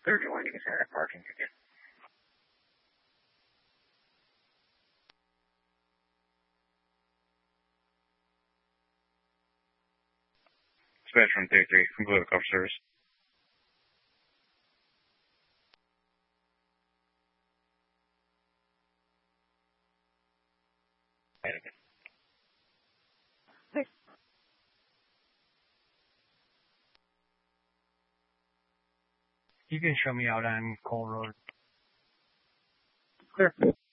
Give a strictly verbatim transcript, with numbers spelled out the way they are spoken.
Clear to one, you can start at parking again. Dispatch from thirty-three, complete with cover service. You can show me out on Cole Road. Clear.